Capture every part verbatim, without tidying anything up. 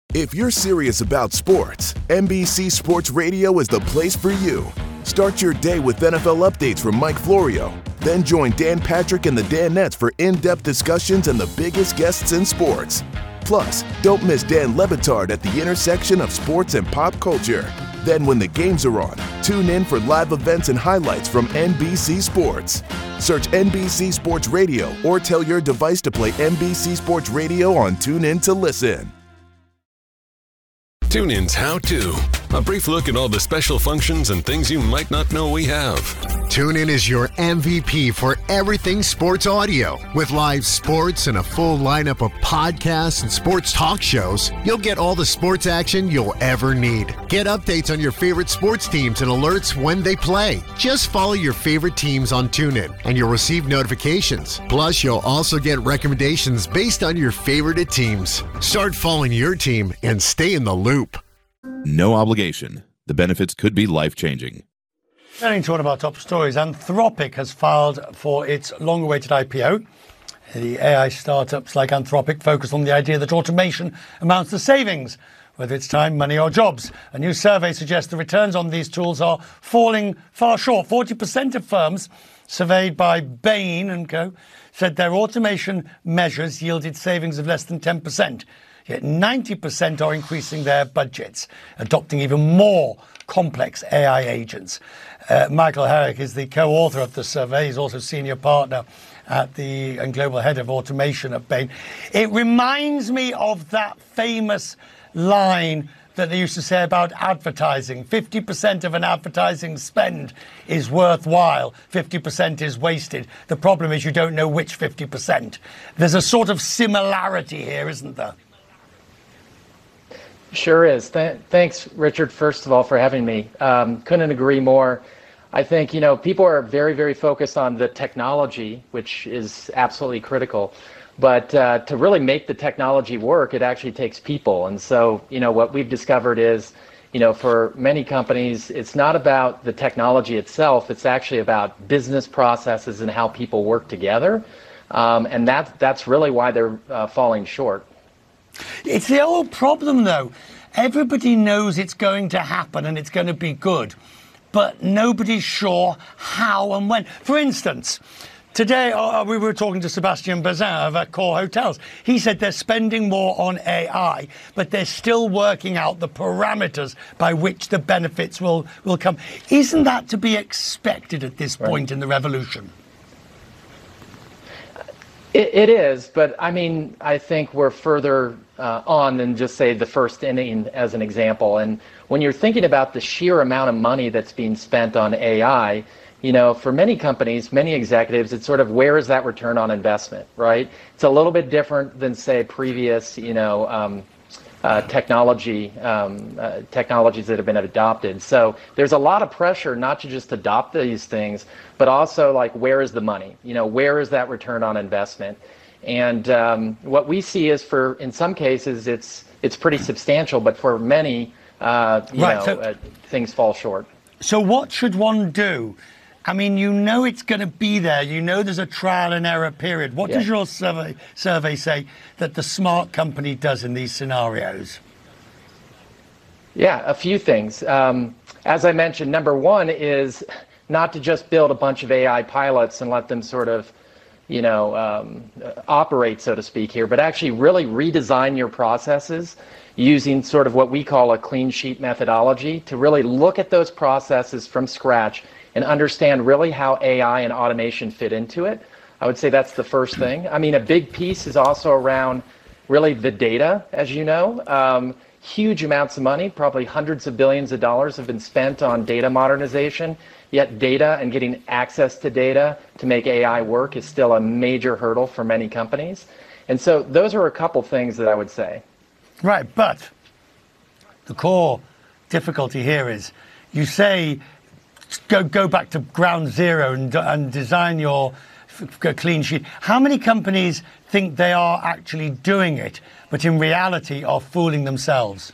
If you're serious about sports, N B C Sports Radio is the place for you. Start your day with N F L updates from Mike Florio. Then join Dan Patrick and the Danettes for in-depth discussions and the biggest guests in sports. Plus, don't miss Dan Le Batard at the intersection of sports and pop culture. Then when the games are on, tune in for live events and highlights from N B C Sports. Search N B C Sports Radio or tell your device to play N B C Sports Radio on TuneIn to listen. TuneIn's How To. A brief look at all the special functions and things you might not know we have. TuneIn is your M V P for everything sports audio. With live sports and a full lineup of podcasts and sports talk shows, you'll get all the sports action you'll ever need. Get updates on your favorite sports teams and alerts when they play. Just follow your favorite teams on TuneIn and you'll receive notifications. Plus, you'll also get recommendations based on your favorite teams. Start following your team and stay in the loop. No obligation. The benefits could be life-changing. Turning to one of our top stories, Anthropic has filed for its long-awaited I P O. The A I startups like Anthropic focus on the idea that automation amounts to savings, whether it's time, money or jobs. A new survey suggests the returns on these tools are falling far short. forty percent of firms surveyed by Bain and Co. said their automation measures yielded savings of less than ten percent. Yet ninety percent are increasing their budgets, adopting even more complex A I agents. Uh, Michael Herrick is the co-author of the survey. He's also senior partner at the and global head of automation at Bain. It reminds me of that famous line that they used to say about advertising. fifty percent of an advertising spend is worthwhile, fifty percent is wasted. The problem is you don't know which fifty percent. There's a sort of similarity here, isn't there? Sure is. Th- thanks, Richard, first of all, for having me. Um, couldn't agree more. I think, you know, people are very, very focused on the technology, which is absolutely critical. But uh, to really make the technology work, it actually takes people. And so, you know, what we've discovered is, you know, for many companies, it's not about the technology itself. It's actually about business processes and how people work together. Um, and that, that's really why they're uh, falling short. It's the old problem, though. Everybody knows it's going to happen and it's going to be good, but nobody's sure how and when. For instance, today uh, we were talking to Sebastian Bazin of Accor Hotels. He said they're spending more on A I, but they're still working out the parameters by which the benefits will, will come. Isn't that to be expected at this Right. point in the revolution? It, it is, but I mean, I think we're further uh, on than just say the first inning as an example. And when you're thinking about the sheer amount of money that's being spent on A I, you know, for many companies, many executives, it's sort of where is that return on investment, right? It's a little bit different than say previous, you know, um, uh, technology um, uh, technologies that have been adopted. So there's a lot of pressure not to just adopt these things, but also like where is the money? You know, where is that return on investment? And um, what we see is for in some cases it's it's pretty substantial, but for many, uh, you Right, know, so- uh, things fall short. So what should one do? I mean, you know it's going to be there. You know there's a trial and error period. What Yeah. does your survey survey say that the smart company does in these scenarios? Yeah, a few things. Um, as I mentioned, number one is not to just build a bunch of A I pilots and let them sort of, you know, um, operate, so to speak here, but actually really redesign your processes using sort of what we call a clean sheet methodology to really look at those processes from scratch and understand really how A I and automation fit into it. I would say that's the first thing. I mean, a big piece is also around really the data, as you know. Um, huge amounts of money, probably hundreds of billions of dollars have been spent on data modernization, yet data and getting access to data to make A I work is still a major hurdle for many companies. And so those are a couple things that I would say. Right, but the core difficulty here is you say go go back to ground zero and, and design your f- clean sheet. How many companies think they are actually doing it, but in reality are fooling themselves?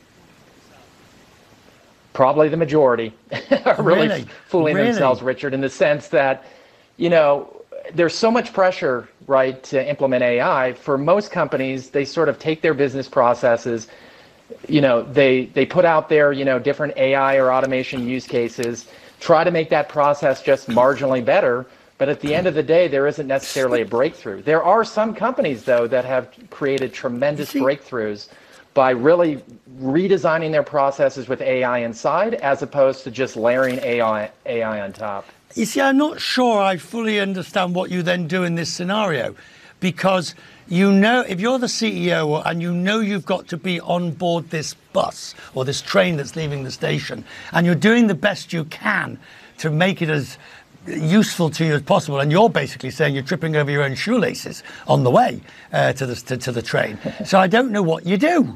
Probably the majority are really, Really? fooling Really? themselves, Richard, in the sense that, you know, there's so much pressure, right, to implement A I. For most companies, they sort of take their business processes, you know, they they put out there, you know, different A I or automation use cases, try to make that process just marginally better. But at the end of the day, there isn't necessarily a breakthrough. There are some companies, though, that have created tremendous breakthroughs by really redesigning their processes with A I inside, as opposed to just layering A I, A I on top. You see, I'm not sure I fully understand what you then do in this scenario, because you know, if you're the C E O and you know you've got to be on board this bus or this train that's leaving the station, and you're doing the best you can to make it as useful to you as possible, and you're basically saying you're tripping over your own shoelaces on the way uh, to the to, to the train. So I don't know what you do.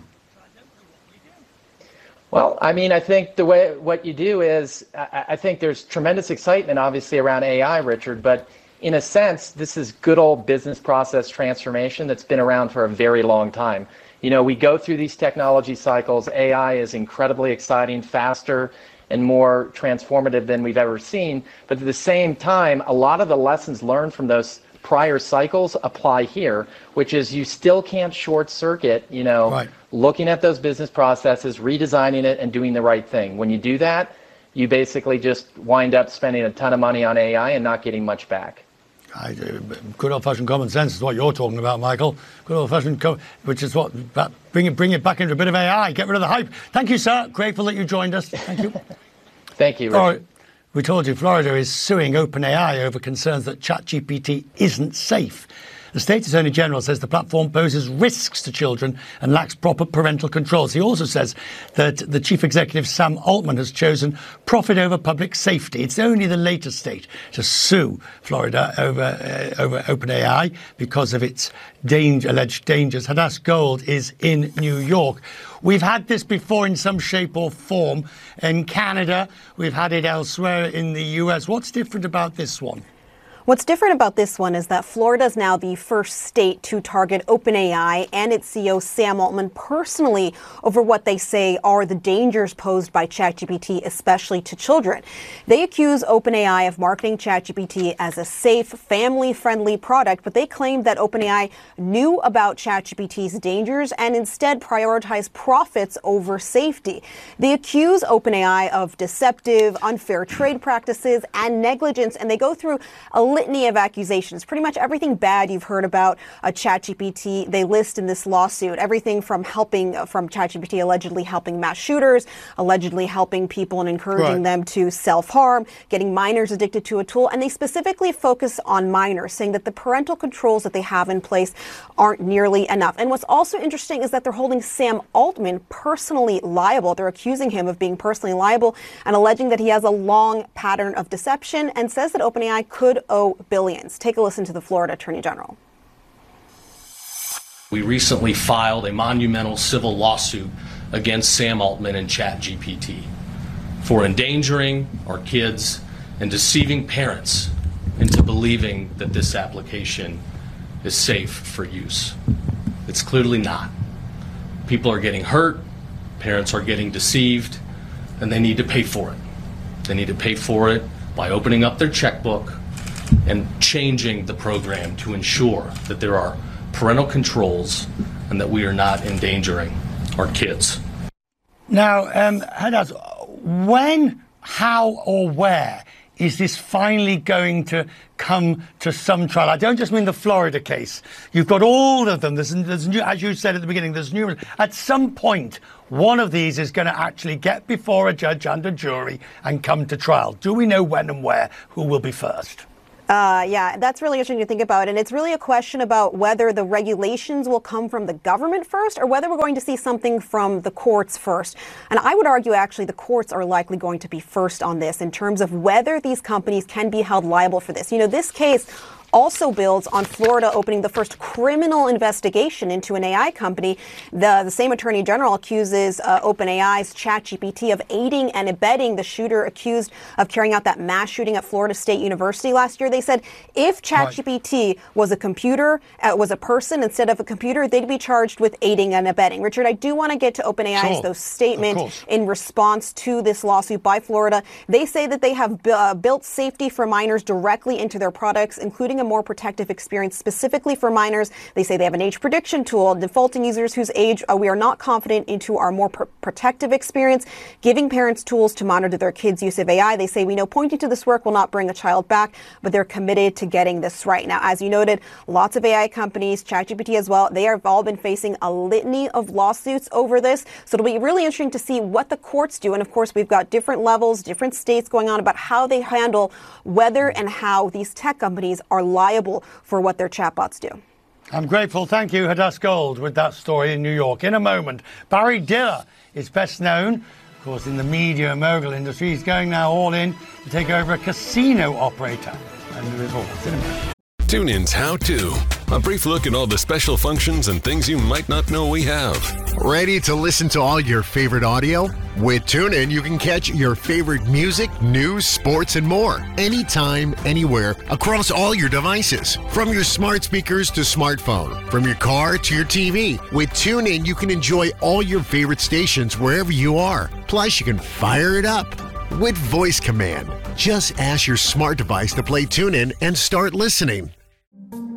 Well, I mean, I think the way what you do is, I, I think there's tremendous excitement, obviously, around A I, Richard, but in a sense, this is good old business process transformation that's been around for a very long time. You know, we go through these technology cycles. A I is incredibly exciting, faster, and more transformative than we've ever seen. But at the same time, a lot of the lessons learned from those prior cycles apply here, which is you still can't short circuit, you know, right. looking at those business processes, redesigning it, and doing the right thing. When you do that, you basically just wind up spending a ton of money on A I and not getting much back. I, good old-fashioned common sense is what you're talking about, Michael. Good old-fashioned, co- which is what, bring it, bring it back into a bit of A I, get rid of the hype. Thank you, sir. Grateful that you joined us. Thank you. Thank you, Richard. All right. We told you Florida is suing OpenAI over concerns that ChatGPT isn't safe. The state attorney general says the platform poses risks to children and lacks proper parental controls. He also says that the chief executive, Sam Altman, has chosen profit over public safety. It's only the latest state to sue Florida over uh, over OpenAI because of its danger, alleged dangers. Hadass Gold is in New York. We've had this before in some shape or form in Canada. We've had it elsewhere in the U S. What's different about this one? What's different about this one is that Florida is now the first state to target OpenAI and its C E O Sam Altman personally over what they say are the dangers posed by ChatGPT, especially to children. They accuse OpenAI of marketing ChatGPT as a safe, family-friendly product, but they claim that OpenAI knew about ChatGPT's dangers and instead prioritized profits over safety. They accuse OpenAI of deceptive, unfair trade practices and negligence, and they go through a litany of accusations. Pretty much everything bad you've heard about a ChatGPT, they list in this lawsuit. Everything from helping, from ChatGPT allegedly helping mass shooters, allegedly helping people and encouraging right. them to self-harm, getting minors addicted to a tool. And they specifically focus on minors, saying that the parental controls that they have in place aren't nearly enough. And what's also interesting is that they're holding Sam Altman personally liable. They're accusing him of being personally liable and alleging that he has a long pattern of deception, and says that OpenAI could owe billions. Take a listen to the Florida Attorney General. We recently filed a monumental civil lawsuit against Sam Altman and ChatGPT for endangering our kids and deceiving parents into believing that this application is safe for use. It's clearly not. People are getting hurt, parents are getting deceived, and they need to pay for it. They need to pay for it by opening up their checkbook and changing the program to ensure that there are parental controls and that we are not endangering our kids. Now, um, Hadass, when, how, or where is this finally going to come to some trial? I don't just mean the Florida case. You've got all of them. There's, there's new, as you said at the beginning, there's numerous. At some point, one of these is going to actually get before a judge and a jury and come to trial. Do we know when and where? Who will be first? Uh, yeah, that's really interesting to think about. And it's really a question about whether the regulations will come from the government first or whether we're going to see something from the courts first. And I would argue, actually, the courts are likely going to be first on this in terms of whether these companies can be held liable for this. You know, this case also builds on Florida opening the first criminal investigation into an A I company. The, the same attorney general accuses uh, OpenAI's ChatGPT of aiding and abetting the shooter accused of carrying out that mass shooting at Florida State University last year. They said if ChatGPT right. was a computer, uh, was a person instead of a computer, they'd be charged with aiding and abetting. Richard, I do want to get to OpenAI's sure. those statement in response to this lawsuit by Florida. They say that they have b- uh, built safety for minors directly into their products, including a a more protective experience specifically for minors. They say they have an age prediction tool, defaulting users whose age uh, we are not confident into our more pr- protective experience, giving parents tools to monitor their kids' use of A I. They say we know pointing to this work will not bring a child back, but they're committed to getting this right. Now, as you noted, lots of A I companies, ChatGPT as well, they have all been facing a litany of lawsuits over this. So it'll be really interesting to see what the courts do. And of course, we've got different levels, different states going on about how they handle whether and how these tech companies are liable for what their chatbots do. I'm grateful. Thank you, Hadass Gold, with that story in New York. In a moment, Barry Diller is best known, of course, in the media and mogul industry. He's going now all in to take over a casino operator. And the results in a moment. TuneIn's How To. A brief look at all the special functions and things you might not know we have. Ready to listen to all your favorite audio? With TuneIn, you can catch your favorite music, news, sports, and more. Anytime, anywhere, across all your devices. From your smart speakers to smartphone. From your car to your T V. With TuneIn, you can enjoy all your favorite stations wherever you are. Plus, you can fire it up with voice command. Just ask your smart device to play TuneIn and start listening.